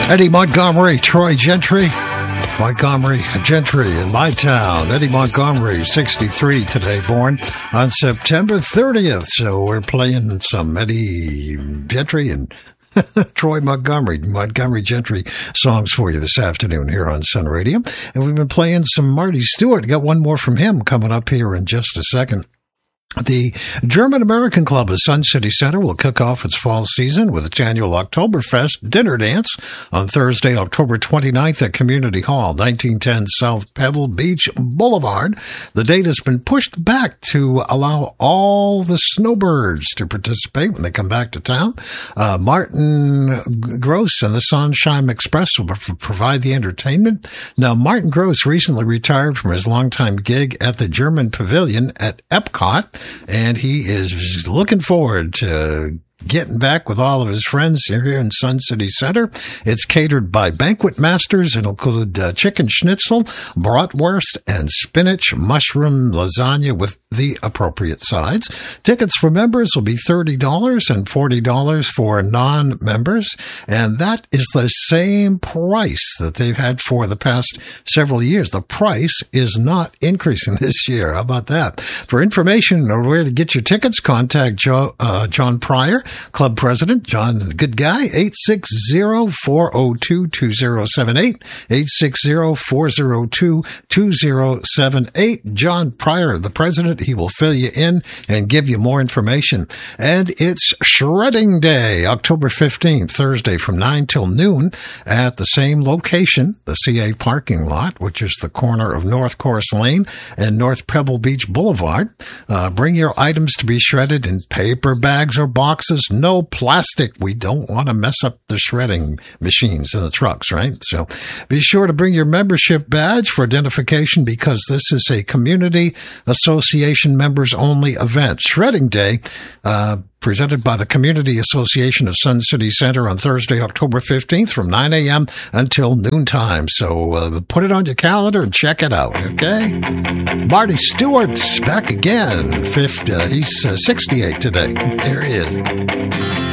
Eddie Montgomery, Troy Gentry. Montgomery Gentry in my town. Eddie Montgomery, 63 today, born on September 30th. So we're playing some Eddie Gentry and Troy Montgomery Gentry songs for you this afternoon here on Sun Radio. And we've been playing some Marty Stewart. Got one more from him coming up here in just a second. The German American Club of Sun City Center will kick off its fall season with its annual Oktoberfest dinner dance on Thursday, October 29th at Community Hall, 1910 South Pebble Beach Boulevard. The date has been pushed back to allow all the snowbirds to participate when they come back to town. Martin Gross and the Sunshine Express will provide the entertainment. Now, Martin Gross recently retired from his longtime gig at the German Pavilion at Epcot, and he is looking forward to getting back with all of his friends here in Sun City Center. It's catered by Banquet Masters. It'll include chicken schnitzel, bratwurst, and spinach mushroom lasagna with the appropriate sides. Tickets for members will be $30 and $40 for non-members, and that is the same price that they've had for the past several years. The price is not increasing this year. How about that? For information on where to get your tickets, contact John Pryor, Club President. John, good guy, 860-402-2078, 860-402-2078. John Pryor, the president, he will fill you in and give you more information. And it's Shredding Day, October 15th, Thursday from 9 till noon at the same location, the CA parking lot, which is the corner of North Course Lane and North Pebble Beach Boulevard. Bring your items to be shredded in paper bags or boxes. No plastic. We don't want to mess up the shredding machines in the trucks, right? So be sure to bring your membership badge for identification because this is a community association members only event. Shredding Day, presented by the Community Association of Sun City Center on Thursday, October 15th from 9 a.m. until noontime. So put it on your calendar and check it out, okay? Marty Stewart's back again. He's 68 today. Here he is.